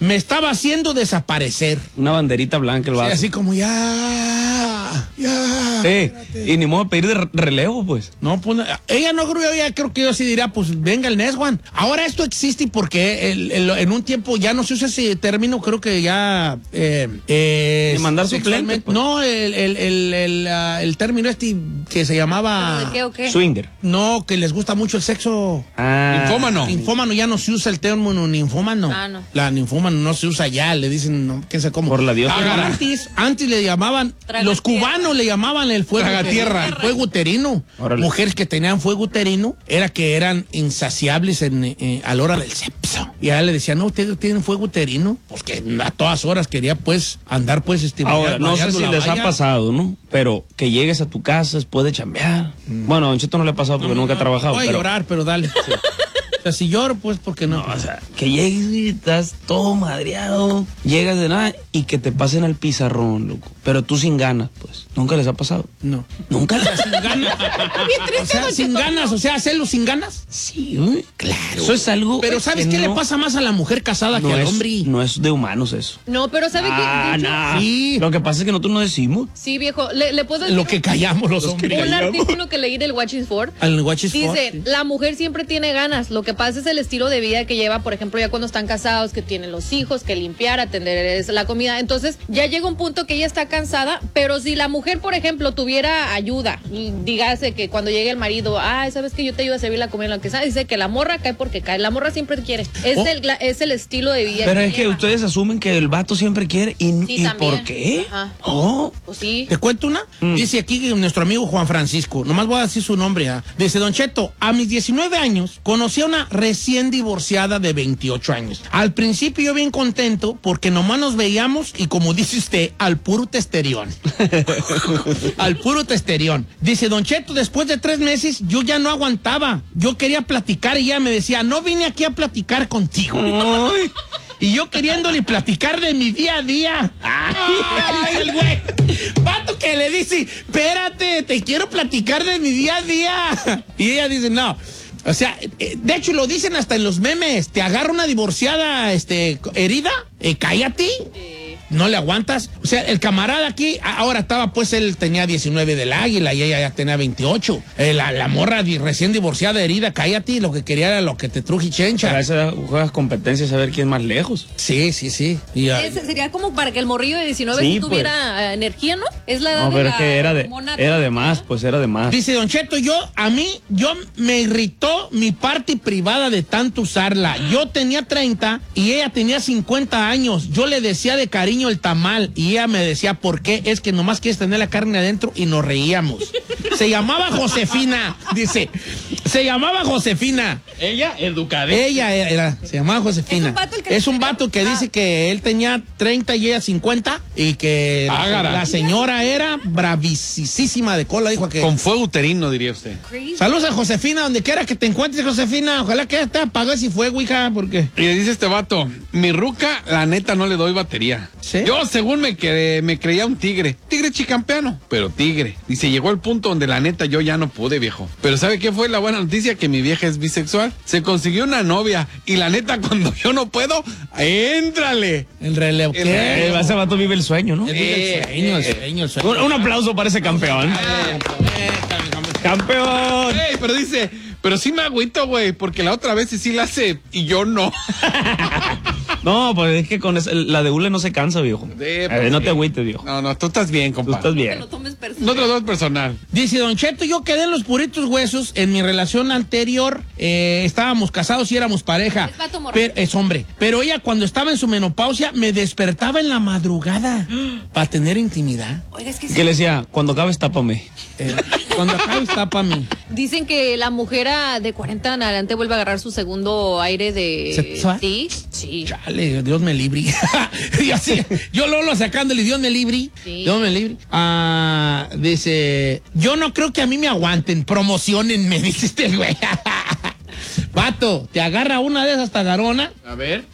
me estaba haciendo desaparecer. Una banderita blanca el vato. Sí, así como ya. Y ni modo de pedir de relevo, pues. No, pues ella no creo que yo sí diría, pues venga el Neswan. Ahora esto existe porque en un tiempo ya no se usa ese término, creo que ya de mandar suplente, pues. No, el término este que se llamaba ¿De qué o qué? Swinger. no, que les gusta mucho el sexo. Ninfómano, ya no se usa el término ninfómano. No. La ninfómano no se usa ya, le dicen, no, quién sabe cómo. Por la diosa. Antes le llamaban, los cubanos le llamaban el fuego Tragatierra. el fuego uterino. Órale. Mujeres que tenían fuego uterino era que eran insaciables a la hora del sexo. Y a ella le decían, no, ustedes tienen fuego uterino. Pues que a todas horas quería pues andar pues Ahora, no sé si la les ha valla. pasado, ¿no? Pero que llegues a tu casa después de chambear. Bueno, a Don Cheto no le ha pasado porque nunca ha trabajado. Voy a pero... llorar, pero dale. O sea, si lloro, pues, porque no. No, o sea, que llegues y estás todo madreado, llegas de nada y que te pasen al pizarrón, loco. Pero tú sin ganas, pues. ¿Nunca les ha pasado? No. ¿Nunca les ha Sin ganas. O sea, sin ganas, o sea, hacerlo sin ganas. Sí, güey. Claro. Eso es algo. Pero ¿sabes qué le pasa más a la mujer casada que al hombre? No es de humanos eso. No, pero ¿sabe qué? De hecho, No. Sí. Lo que pasa es que nosotros no decimos. sí, viejo, le puedo decir Lo que callamos los hombres. un artículo que leí del Watch is For. Al Watch is For, Dice, sí. la mujer siempre tiene ganas, lo que pasa es el estilo de vida que lleva, por ejemplo, ya cuando están casados, que tienen los hijos, que limpiar, atender la comida, entonces ya llega un punto que ella está cansada, pero si la mujer, por ejemplo, tuviera ayuda, y dígase que cuando llegue el marido, ¿sabes que yo te ayudo a servir la comida, lo que sea? Dice que la morra cae porque cae, la morra siempre quiere, es el estilo de vida Pero es que lleva. ustedes asumen que el vato siempre quiere y Sí, también. ¿por qué? Ajá. Oh. Pues sí. ¿Te cuento una? Dice aquí nuestro amigo Juan Francisco, nomás voy a decir su nombre. Dice, Don Cheto, a mis 19 años conocí a una recién divorciada de 28 años. Al principio yo bien contento porque nomás nos veíamos y como dice usted, al puro testerión. Al puro testerión. Dice, Don Cheto, después de 3 meses yo ya no aguantaba. Yo quería platicar y ella me decía, no vine aquí a platicar contigo. Y yo queriéndole platicar de mi día a día. Ay, el güey. Vato que le dice, espérate, te quiero platicar de mi día a día. Y ella dice, no. O sea, de hecho lo dicen hasta en los memes. Te agarra una divorciada herida, cállate. No le aguantas. O sea, el camarada aquí, ahora estaba, pues él tenía 19 del Águila y ella ya tenía 28. La morra recién divorciada, herida, cállate. Lo que quería era lo que te truje chencha. Para eso juegas competencias a ver quién es más lejos. Sí. Y, Sería como para que el morrillo de 19 Sí, tuviera energía, ¿no? Es la edad No, pero de es que era hormona de más, pues era de más. dice Don Cheto, yo me irritó mi parte privada de tanto usarla. Yo tenía 30 y ella tenía 50 años. Yo le decía de cariño el tamal y ella me decía, ¿por qué? Es que nomás quieres tener la carne adentro y nos reíamos. Se llamaba Josefina, dice. Se llamaba Josefina. Ella, educadita. Ella se llamaba Josefina. Es un vato Que dice que él tenía 30 y ella 50 y que la señora era bravísima de cola, dijo que... Con fuego uterino, diría usted. Saludos a Josefina, donde quiera que te encuentres, Josefina. Ojalá que te apague si fuego, hija, porque... Y le dice este vato, mi ruca, la neta, no le doy batería. ¿Sí? Yo, según me creía un tigre chicampeano, pero tigre. Dice, llegó el punto donde la neta yo ya no pude, viejo. Pero ¿sabe qué fue la buena noticia? Que mi vieja es bisexual. Se consiguió una novia y la neta, cuando yo no puedo, ¡éntrale! El relevo. Ese vato vive el sueño, ¿no? El sueño. Un aplauso para ese campeón. ¡Campeón! Ey, pero dice, pero sí me agüito, güey, porque la otra vez sí la hace y yo no. No, pues es que con la de hule no se cansa, viejo. No te agüites, viejo. No, tú estás bien, Tú compa. estás bien. No tomes personal. No te lo doy personal. Dice Don Cheto, yo quedé en los puritos huesos en mi relación anterior. Estábamos casados y éramos pareja. Es vato moreno. Es hombre. Pero ella cuando estaba en su menopausia me despertaba en la madrugada para tener intimidad. Oiga, es que ¿Qué le decía? Cuando acabes, tápame. Cuando acabes, tápame. dicen que la mujer de 40 en adelante vuelve a agarrar su segundo aire de... ¿Sexual? Sí. Chale, Dios me libre. Yo lo sacándole, Dios me libre. Sí. Dios me libre. Dice, yo no creo que a mí me aguanten, promocionenme, dice este güey. Vato, te agarra una de esas tagarona. A ver.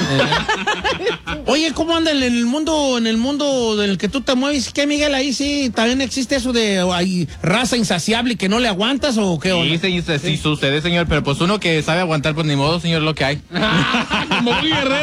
Oye, ¿cómo anda en el mundo en el que tú te mueves? ¿Qué, Miguel? Ahí sí, también existe eso de hay raza insaciable que no le aguantas o qué onda. Sí, sucede, señor, pero pues uno que sabe aguantar, pues ni modo, señor, lo que hay. Como un guerrero.